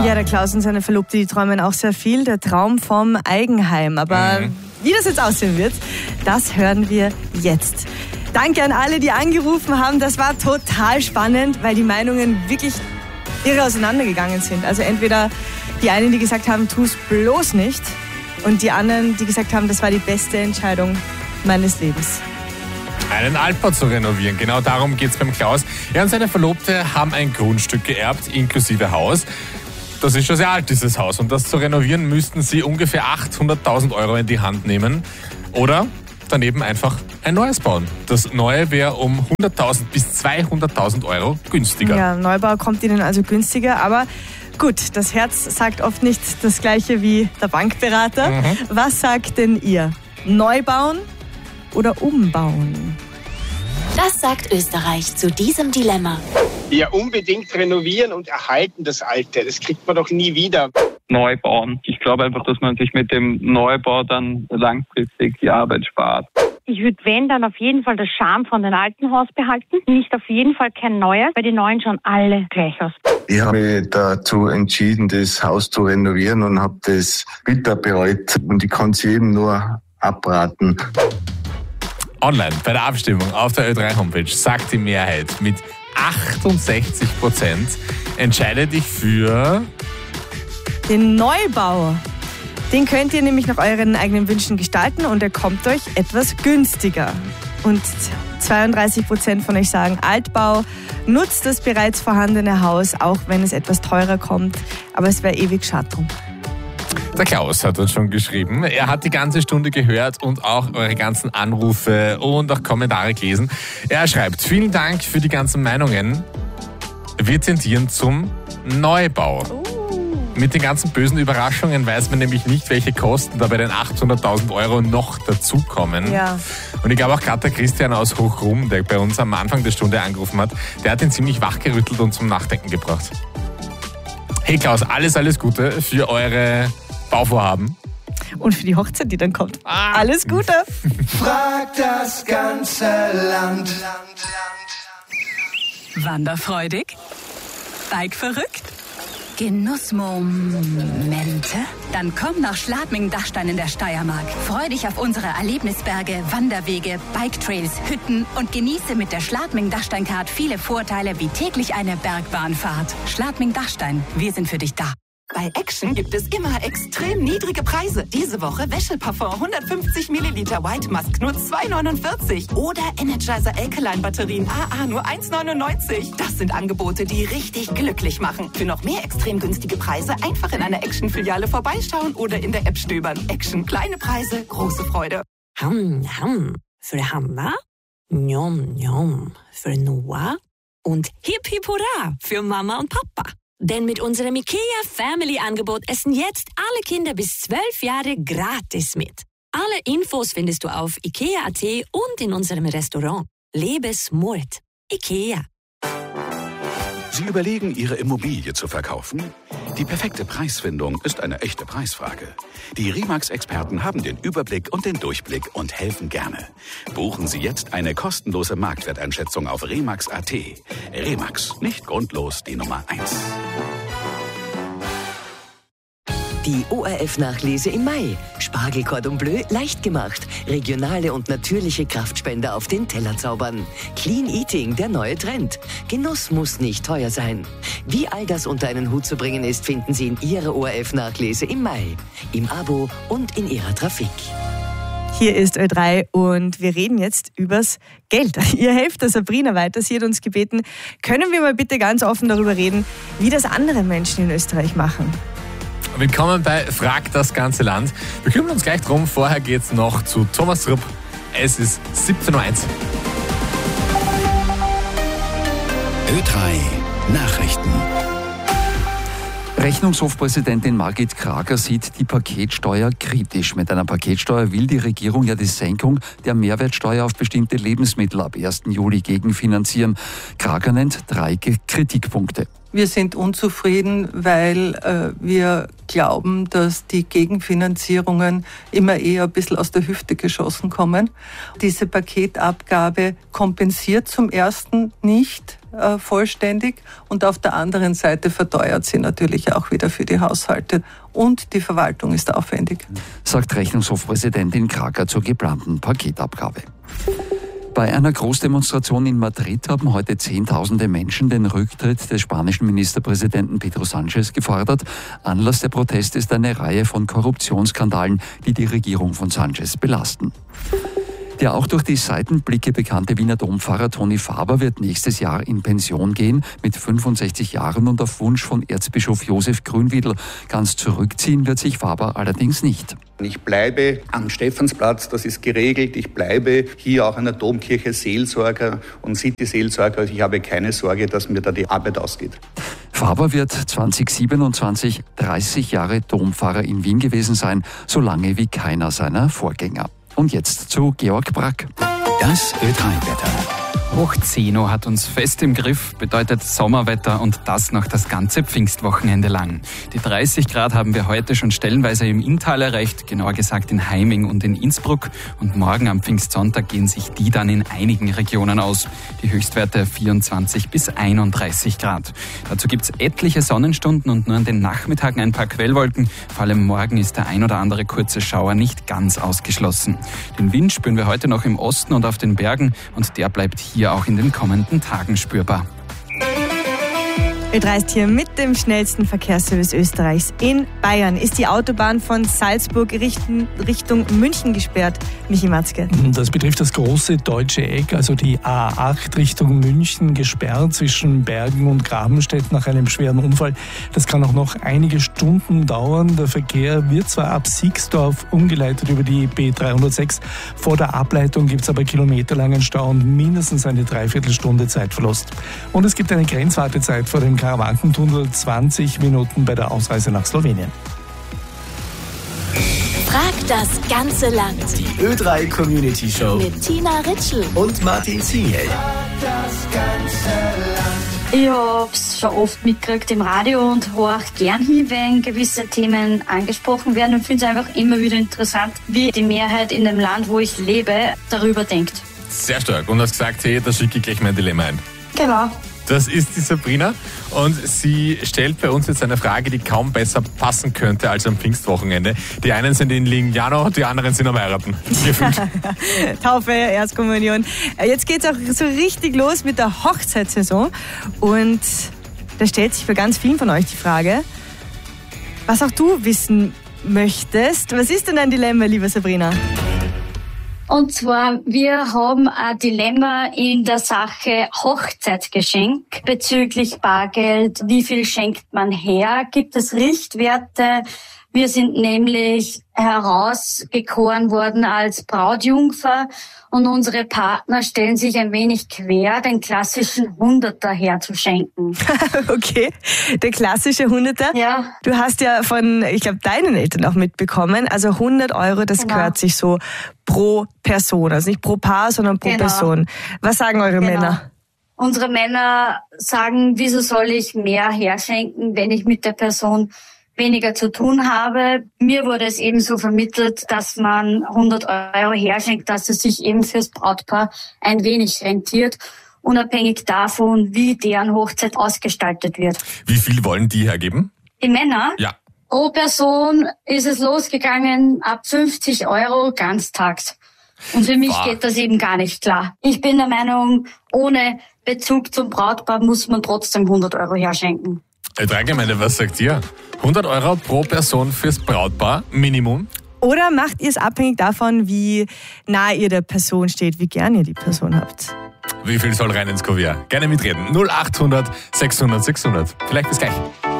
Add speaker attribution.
Speaker 1: klar.
Speaker 2: Ja, der Klaus und seine Verlobte, die träumen auch sehr viel. Der Traum vom Eigenheim. Aber wie das jetzt aussehen wird, das hören wir jetzt. Danke an alle, die angerufen haben. Das war total spannend, weil die Meinungen wirklich irre auseinandergegangen sind. Also entweder die einen, die gesagt haben, tu es bloß nicht, und die anderen, die gesagt haben, das war die beste Entscheidung meines Lebens.
Speaker 1: Einen Altbau zu renovieren, genau darum geht es beim Klaus. Er und seine Verlobte haben ein Grundstück geerbt, inklusive Haus. Das ist schon sehr alt, dieses Haus. Und das zu renovieren, müssten sie ungefähr 800.000 Euro in die Hand nehmen. Oder daneben einfach ein neues bauen. Das Neue wäre um 100.000 bis 200.000 Euro günstiger.
Speaker 2: Ja, Neubau kommt ihnen also günstiger, aber gut, das Herz sagt oft nicht das Gleiche wie der Bankberater. Was sagt denn ihr? Neu bauen oder umbauen?
Speaker 3: Das sagt Österreich zu diesem Dilemma.
Speaker 4: Ja, unbedingt renovieren und erhalten das Alte. Das kriegt man doch nie wieder.
Speaker 5: Neu bauen. Ich glaube einfach, dass man sich mit dem Neubau dann langfristig die Arbeit spart.
Speaker 6: Ich würde, wenn, dann auf jeden Fall das Charme von dem alten Haus behalten. Nicht auf jeden Fall kein neues, weil die neuen schauen alle gleich aus.
Speaker 7: Ich habe mich dazu entschieden, das Haus zu renovieren und habe das bitter bereut. Und ich kann es jedem nur abraten.
Speaker 1: Online bei der Abstimmung auf der Ö3-Homepage sagt die Mehrheit mit 68% entscheide dich für
Speaker 2: Den Neubau. Den könnt ihr nämlich nach euren eigenen Wünschen gestalten und er kommt euch etwas günstiger. Und 32% von euch sagen Altbau. Nutzt das bereits vorhandene Haus, auch wenn es etwas teurer kommt. Aber es wäre ewig schade drum.
Speaker 1: Der Klaus hat uns schon geschrieben. Er hat die ganze Stunde gehört und auch eure ganzen Anrufe und auch Kommentare gelesen. Er schreibt, vielen Dank für die ganzen Meinungen. Wir tendieren zum Neubau. Mit den ganzen bösen Überraschungen weiß man nämlich nicht, welche Kosten da bei den 800.000 Euro noch dazukommen.
Speaker 2: Ja.
Speaker 1: Und ich glaube auch gerade der Christian aus Hochrum, der bei uns am Anfang der Stunde angerufen hat, der hat ihn ziemlich wachgerüttelt und zum Nachdenken gebracht. Hey Klaus, alles Gute für eure Bauvorhaben.
Speaker 2: Und für die Hochzeit, die dann kommt. Alles Gute.
Speaker 8: Frag das ganze Land.
Speaker 9: Wanderfreudig? Bikeverrückt? Genussmomente? Dann komm nach Schladming-Dachstein in der Steiermark. Freu dich auf unsere Erlebnisberge, Wanderwege, Biketrails, Hütten und genieße mit der Schladming-Dachstein-Card viele Vorteile wie täglich eine Bergbahnfahrt. Schladming-Dachstein, wir sind für dich da.
Speaker 10: Bei Action gibt es immer extrem niedrige Preise. Diese Woche Wäscheparfum 150 Milliliter White Musk nur 2,49. Oder Energizer Alkaline Batterien AA nur 1,99. Das sind Angebote, die richtig glücklich machen. Für noch mehr extrem günstige Preise einfach in einer Action-Filiale vorbeischauen oder in der App stöbern. Action, kleine Preise, große Freude.
Speaker 11: Für Hanna, Njom Njom für Noah und Hip Hip Hurra für Mama und Papa. Denn mit unserem IKEA Family Angebot essen jetzt alle Kinder bis 12 Jahre gratis mit. Alle Infos findest du auf IKEA.at und in unserem Restaurant. Lebe smart. IKEA.
Speaker 12: Sie überlegen, Ihre Immobilie zu verkaufen? Die perfekte Preisfindung ist eine echte Preisfrage. Die Remax-Experten haben den Überblick und den Durchblick und helfen gerne. Buchen Sie jetzt eine kostenlose Marktwerteinschätzung auf Remax.at. Remax, nicht grundlos die Nummer 1.
Speaker 13: Die ORF-Nachlese im Mai. Spargel Cordon Bleu leicht gemacht. Regionale und natürliche Kraftspender auf den Teller zaubern. Clean Eating, der neue Trend. Genuss muss nicht teuer sein. Wie all das unter einen Hut zu bringen ist, finden Sie in Ihrer ORF-Nachlese im Mai. Im Abo und in Ihrer Trafik.
Speaker 2: Hier ist Ö3 und wir reden jetzt übers Geld. Ihr helft der Sabrina weiter. Sie hat uns gebeten, können wir mal bitte ganz offen darüber reden, wie das andere Menschen in Österreich machen.
Speaker 1: Willkommen bei Frag das ganze Land. Wir kümmern uns gleich drum. Vorher geht's noch zu Thomas Rupp. Es ist 17:01 Uhr.
Speaker 12: Ö3 Nachrichten.
Speaker 14: Rechnungshofpräsidentin Margit Krager sieht die Paketsteuer kritisch. Mit einer Paketsteuer will die Regierung ja die Senkung der Mehrwertsteuer auf bestimmte Lebensmittel ab 1. Juli gegenfinanzieren. Krager nennt 3 Kritikpunkte.
Speaker 15: Wir sind unzufrieden, weil wir glauben, dass die Gegenfinanzierungen immer eher ein bisschen aus der Hüfte geschossen kommen. Diese Paketabgabe kompensiert zum ersten nicht vollständig und auf der anderen Seite verteuert sie natürlich auch wieder für die Haushalte und die Verwaltung ist aufwendig.
Speaker 14: Sagt Rechnungshofpräsidentin Kraker zur geplanten Paketabgabe. Bei einer Großdemonstration in Madrid haben heute Zehntausende Menschen den Rücktritt des spanischen Ministerpräsidenten Pedro Sánchez gefordert. Anlass der Proteste ist eine Reihe von Korruptionsskandalen, die die Regierung von Sánchez belasten. Der auch durch die Seitenblicke bekannte Wiener Dompfarrer Toni Faber wird nächstes Jahr in Pension gehen, mit 65 Jahren und auf Wunsch von Erzbischof Josef Grünwiedl. Ganz zurückziehen wird sich Faber allerdings nicht.
Speaker 16: Ich bleibe am Stephansplatz, das ist geregelt. Ich bleibe hier auch an der Domkirche Seelsorger und City-Seelsorger. Also ich habe keine Sorge, dass mir da die Arbeit ausgeht.
Speaker 14: Faber wird 2027 30 Jahre Dompfarrer in Wien gewesen sein, so lange wie keiner seiner Vorgänger. Und jetzt zu Georg Brack.
Speaker 17: Das Ö3-Wetter. Hoch 10 hat uns fest im Griff, bedeutet Sommerwetter und das noch das ganze Pfingstwochenende lang. Die 30 Grad haben wir heute schon stellenweise im Inntal erreicht, genauer gesagt in Heiming und in Innsbruck. Und morgen am Pfingstsonntag gehen sich die dann in einigen Regionen aus. Die Höchstwerte 24 bis 31 Grad. Dazu gibt's etliche Sonnenstunden und nur an den Nachmittagen ein paar Quellwolken. Vor allem morgen ist der ein oder andere kurze Schauer nicht ganz ausgeschlossen. Den Wind spüren wir heute noch im Osten und auf den Bergen und der bleibt hier auch in den kommenden Tagen spürbar.
Speaker 2: Ö3 ist hier mit dem schnellsten Verkehrsservice Österreichs. In Bayern ist die Autobahn von Salzburg Richtung München gesperrt. Michi Matzke.
Speaker 18: Das betrifft das große deutsche Eck, also die A8 Richtung München, gesperrt zwischen Bergen und Grabenstedt nach einem schweren Unfall. Das kann auch noch einige Stunden dauern. Der Verkehr wird zwar ab Siegsdorf umgeleitet über die B306. Vor der Ableitung gibt es aber kilometerlangen Stau und mindestens eine Dreiviertelstunde Zeitverlust. Und es gibt eine Grenzwartezeit vor dem Karawankentunnel, 20 Minuten bei der Ausreise nach Slowenien.
Speaker 3: Frag das ganze Land.
Speaker 19: Die Ö3 Community Show
Speaker 3: mit Tina Ritschl
Speaker 19: und Martin Zingel.
Speaker 20: Ich hab's schon oft mitgekriegt im Radio und horch gern hin, wenn gewisse Themen angesprochen werden und finde es einfach immer wieder interessant, wie die Mehrheit in dem Land, wo ich lebe, darüber denkt.
Speaker 1: Sehr stark. Und hast gesagt, hey, da schicke ich gleich mein Dilemma ein.
Speaker 20: Genau.
Speaker 1: Das ist die Sabrina und sie stellt bei uns jetzt eine Frage, die kaum besser passen könnte als am Pfingstwochenende. Die einen sind in Lignano, die anderen sind am Heiraten.
Speaker 2: Taufe, Erstkommunion. Jetzt geht's auch so richtig los mit der Hochzeitssaison und da stellt sich für ganz vielen von euch die Frage, was auch du wissen möchtest. Was ist denn dein Dilemma, liebe Sabrina?
Speaker 20: Und zwar, wir haben ein Dilemma in der Sache Hochzeitsgeschenk bezüglich Bargeld. Wie viel schenkt man her? Gibt es Richtwerte? Wir sind nämlich herausgekoren worden als Brautjungfer und unsere Partner stellen sich ein wenig quer, den klassischen Hunderter herzuschenken.
Speaker 2: Okay, der klassische Hunderter.
Speaker 20: Ja.
Speaker 2: Du hast ja von, ich glaube, deinen Eltern auch mitbekommen, also 100 €, das gehört sich so pro Person, also nicht pro Paar, sondern pro Person. Was sagen eure Männer?
Speaker 20: Unsere Männer sagen, wieso soll ich mehr herschenken, wenn ich mit der Person weniger zu tun habe. Mir wurde es eben so vermittelt, dass man 100 € herschenkt, dass es sich eben fürs Brautpaar ein wenig rentiert, unabhängig davon, wie deren Hochzeit ausgestaltet wird.
Speaker 1: Wie viel wollen die hergeben?
Speaker 20: Die Männer?
Speaker 1: Ja.
Speaker 20: Pro Person ist es losgegangen ab 50 € ganztags. Und für mich geht das eben gar nicht klar. Ich bin der Meinung, ohne Bezug zum Brautpaar muss man trotzdem 100 € herschenken.
Speaker 1: Gemeinde, was sagt ihr? 100 € pro Person fürs Brautpaar, Minimum?
Speaker 2: Oder macht ihr es abhängig davon, wie nah ihr der Person steht, wie gern ihr die Person habt?
Speaker 1: Wie viel soll rein ins Kuvert? Gerne mitreden. 0800 600 600. Vielleicht bis gleich.